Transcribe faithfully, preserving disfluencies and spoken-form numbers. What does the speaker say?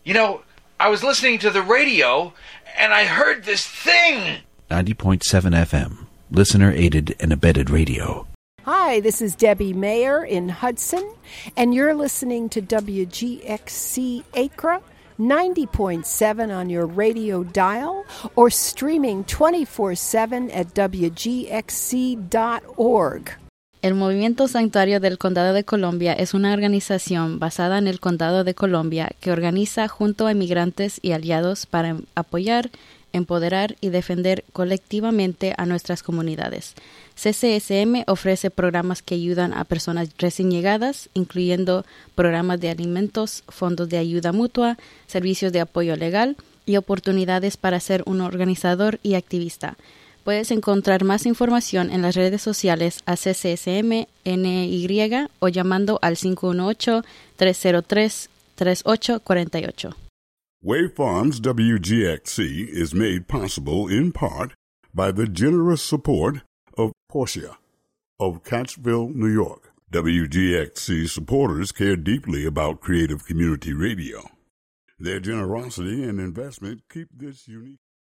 You know, I was listening to the radio, and I heard this thing. ninety point seven F M, listener-aided and abetted radio. Hi, this is Debbie Mayer in Hudson, and you're listening to W G X C Acra, ninety point seven on your radio dial, or streaming twenty-four seven at W G X C dot org. El Movimiento Santuario del Condado de Columbia es una organización basada en el Condado de Columbia que organiza junto a inmigrantes y aliados para apoyar, empoderar y defender colectivamente a nuestras comunidades. C C S M ofrece programas que ayudan a personas recién llegadas, incluyendo programas de alimentos, fondos de ayuda mutua, servicios de apoyo legal y oportunidades para ser un organizador y activista. Puedes encontrar más información en las redes sociales a C C S M N Y o llamando al cinco uno ocho, tres cero tres, tres ocho cuatro ocho. Wave Farms W G X C is made possible in part by the generous support of Portia of Catchville, New York. W G X C supporters care deeply about creative community radio. Their generosity and investment keep this unique